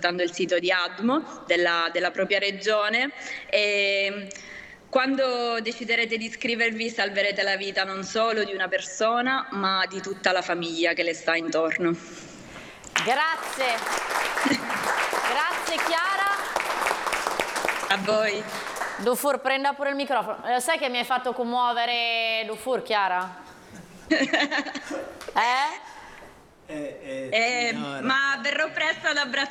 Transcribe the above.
ascoltando il sito di ADMO della propria regione, e quando deciderete di iscrivervi salverete la vita non solo di una persona, ma di tutta la famiglia che le sta intorno. Grazie. Grazie Chiara. A voi. Dufour, prenda pure il microfono. Sai che mi hai fatto commuovere, Dufour, Chiara? Ma verrò presto ad abbracciare